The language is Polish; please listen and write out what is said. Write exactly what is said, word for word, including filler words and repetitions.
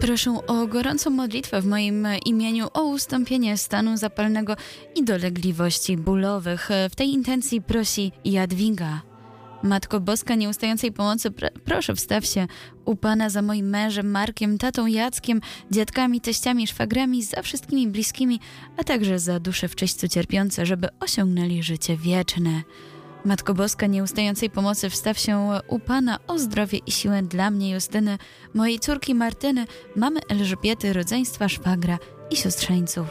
Proszę o gorącą modlitwę w moim imieniu o ustąpienie stanu zapalnego i dolegliwości bólowych. W tej intencji prosi Jadwiga. Matko Boska nieustającej pomocy, pr- proszę wstaw się u Pana za moim mężem Markiem, tatą Jackiem, dziadkami, teściami, szwagrami, za wszystkimi bliskimi, a także za dusze w czyśćcu cierpiące, żeby osiągnęli życie wieczne. Matko Boska nieustającej pomocy, wstaw się u Pana o zdrowie i siłę dla mnie Justyny, mojej córki Martyny, mamy Elżbiety, rodzeństwa, szwagra i siostrzeńców.